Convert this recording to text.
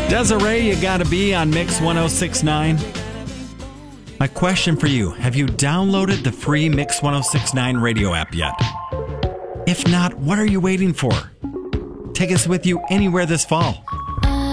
Desiree, you gotta be on Mix 1069. My question for you, have you downloaded the free Mix 1069 radio app yet? If not, what are you waiting for? Take us with you anywhere this fall.